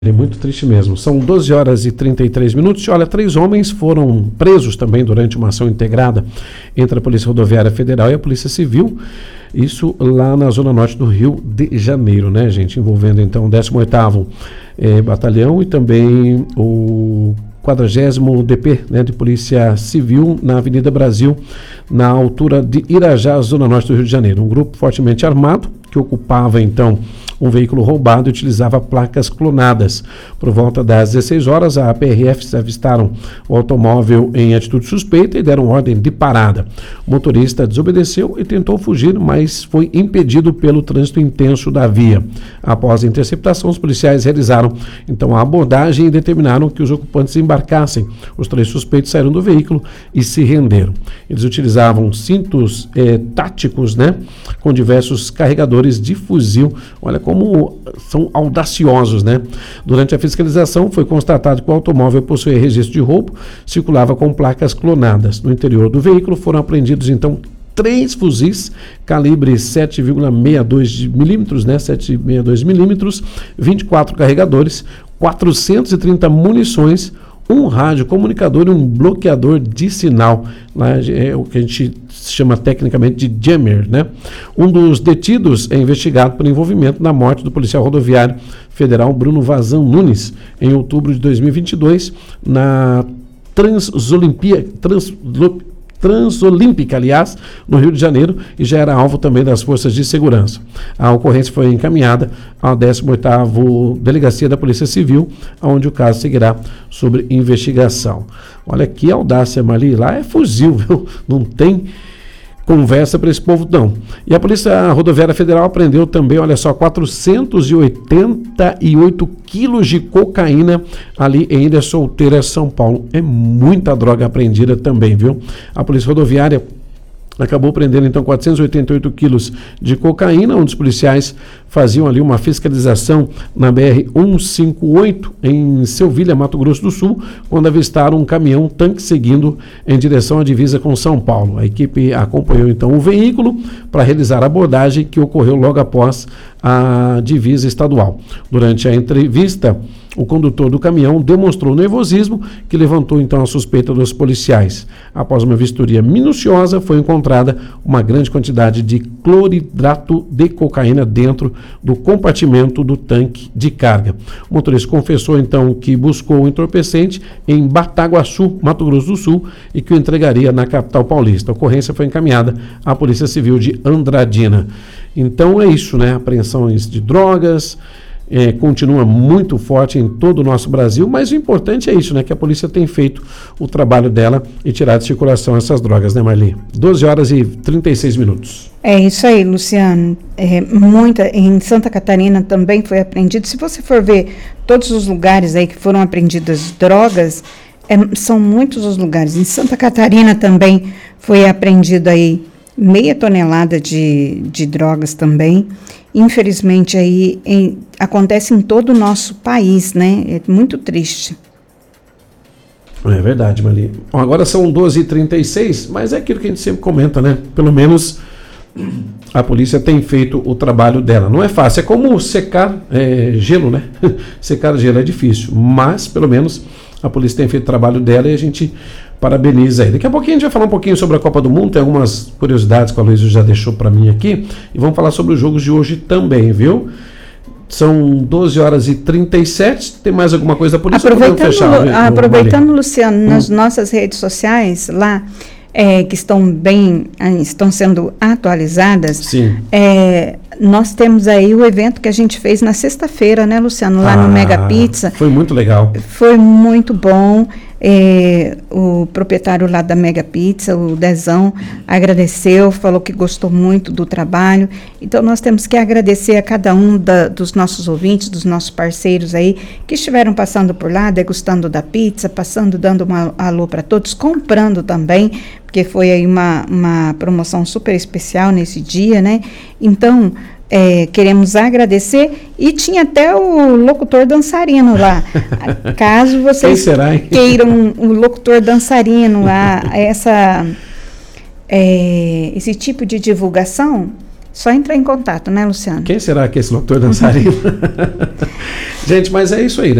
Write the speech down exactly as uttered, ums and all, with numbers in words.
É muito triste mesmo. São doze horas e trinta e três minutos. Olha, três homens foram presos também durante uma ação integrada entre a Polícia Rodoviária Federal e a Polícia Civil. Isso lá na zona norte do Rio de Janeiro, né, gente? Envolvendo então o décimo oitavo eh, Batalhão e também o quadragésimo D P, né, de Polícia Civil na Avenida Brasil, na altura de Irajá, zona norte do Rio de Janeiro. Um grupo fortemente armado que ocupava então um veículo roubado e utilizava placas clonadas. Por volta das dezesseis horas, a P R F avistaram o automóvel em atitude suspeita e deram ordem de parada. O motorista desobedeceu e tentou fugir, mas foi impedido pelo trânsito intenso da via. Após a interceptação, os policiais realizaram então a abordagem e determinaram que os ocupantes embarcassem. Os três suspeitos saíram do veículo e se renderam. Eles utilizavam cintos eh, táticos, né, com diversos carregadores de fuzil. Olha como são audaciosos, né? Durante a fiscalização foi constatado que o automóvel possuía registro de roubo, circulava com placas clonadas. No interior do veículo foram apreendidos então três fuzis calibre sete vírgula sessenta e dois milímetros, né? sete vírgula sessenta e dois milímetros, vinte e quatro carregadores, quatrocentas e trinta munições, um rádio comunicador e um bloqueador de sinal. Lá é o que a gente chama tecnicamente de jammer, né? Um dos detidos é investigado por envolvimento na morte do policial rodoviário federal Bruno Vazão Nunes em outubro de dois mil e vinte e dois na Transolimpia, Trans, Transolímpica, aliás, no Rio de Janeiro, e já era alvo também das forças de segurança. A ocorrência foi encaminhada à décima oitava Delegacia da Polícia Civil, onde o caso seguirá sob investigação. Olha que audácia, Marli, lá é fuzil, viu? Não tem conversa para esse povo, não. E a Polícia Rodoviária Federal apreendeu também, olha só, quatrocentos e oitenta e oito quilos de cocaína ali em Ilha Solteira, São Paulo. É muita droga apreendida também, viu? A Polícia Rodoviária acabou prendendo então quatrocentos e oitenta e oito quilos de cocaína, onde os policiais faziam ali uma fiscalização na B R cento e cinquenta e oito em Selvília, Mato Grosso do Sul, quando avistaram um caminhão tanque seguindo em direção à divisa com São Paulo. A equipe acompanhou então o veículo para realizar a abordagem que ocorreu logo após a divisa estadual. Durante a entrevista, o condutor do caminhão demonstrou nervosismo que levantou então a suspeita dos policiais. Após uma vistoria minuciosa, foi encontrada uma grande quantidade de cloridrato de cocaína dentro do compartimento do tanque de carga. O motorista confessou então que buscou o entorpecente em Bataguaçu, Mato Grosso do Sul, e que o entregaria na capital paulista. A ocorrência foi encaminhada à Polícia Civil de Andradina. Então é isso, né? Apreensões de drogas, É, continua muito forte em todo o nosso Brasil, mas o importante é isso, né? Que a polícia tem feito o trabalho dela e tirar de circulação essas drogas, né, Marli? doze horas e trinta e seis minutos. É isso aí, Luciano. É, muita, em Santa Catarina também foi apreendido. Se você for ver todos os lugares aí que foram apreendidas drogas, é, são muitos os lugares. Em Santa Catarina também foi apreendido aí meia tonelada de, de drogas também. Infelizmente, aí em, acontece em todo o nosso país, né? É muito triste. É verdade, Marli. Bom, agora são doze e trinta e seis, mas é aquilo que a gente sempre comenta, né? Pelo menos a polícia tem feito o trabalho dela. Não é fácil, é como secar é, gelo, né? Secar gelo é difícil, mas pelo menos a polícia tem feito o trabalho dela e a gente parabeniza aí. Daqui a pouquinho a gente vai falar um pouquinho sobre a Copa do Mundo, tem algumas curiosidades que o Aloysio já deixou para mim aqui, e vamos falar sobre os jogos de hoje também, viu? São doze horas e trinta e sete, tem mais alguma coisa da polícia? Aproveitando, fechar, né? aproveitando Luciano, hum. nas nossas redes sociais, lá, é, que estão bem, estão sendo atualizadas, Sim. É, nós temos aí o evento que a gente fez na sexta-feira, né, Luciano, lá ah, no Mega Pizza. Foi muito legal. Foi muito bom. É, o proprietário lá da Mega Pizza, o Dezão, agradeceu, falou que gostou muito do trabalho. Então, nós temos que agradecer a cada um da, dos nossos ouvintes, dos nossos parceiros aí, que estiveram passando por lá, degustando da pizza, passando, dando um alô para todos, comprando também, porque foi aí uma, uma promoção super especial nesse dia, né? Então, É, queremos agradecer, e tinha até o locutor dançarino lá. Caso vocês será, queiram o locutor dançarino lá, essa, é, esse tipo de divulgação, Só entrar em contato, né, Luciano? Quem será que é esse locutor dançarino? Gente, mas é isso aí, né?